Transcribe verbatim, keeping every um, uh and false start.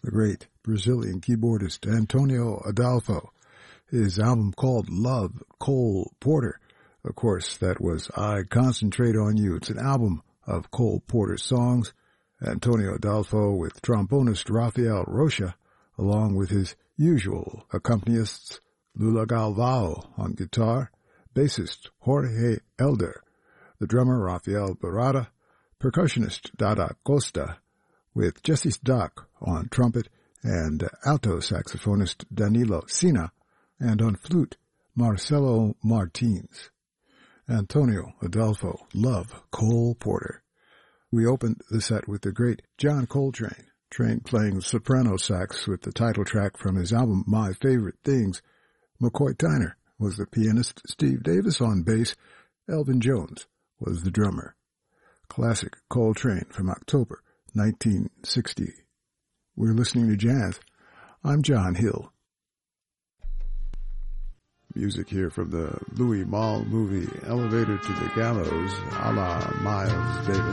the great Brazilian keyboardist Antonio Adolfo. His album called Love, Cole Porter. Of course, that was I Concentrate on You. It's an album of Cole Porter songs. Antonio Adolfo with trombonist Rafael Rocha, along with his usual accompanists Lula Galvao on guitar, bassist Jorge Elder, the drummer Rafael Barada, percussionist Dada Costa, with Jesse Stock on trumpet and alto saxophonist Danilo Sina, and on flute Marcelo Martins. Antonio Adolfo, Love, Cole Porter. We opened the set with the great John Coltrane, Train playing soprano sax with the title track from his album My Favorite Things. McCoy Tyner was the pianist, Steve Davis on bass, Elvin Jones was the drummer. Classic Coltrane from October nineteen sixty. We're listening to jazz. I'm John Hill. Music here from the Louis Malle movie Elevator to the Gallows, a la Miles Davis.